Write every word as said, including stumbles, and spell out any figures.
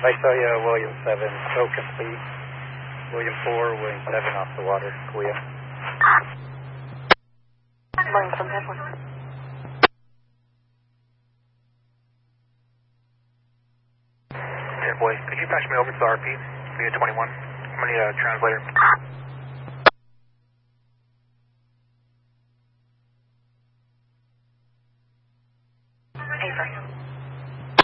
I saw you, William seven, so complete. William four, William seven off the water, Kuya. William seven, ten one. Air boy, could you patch me over to the R P, via twenty-one? I'm going to need a translator.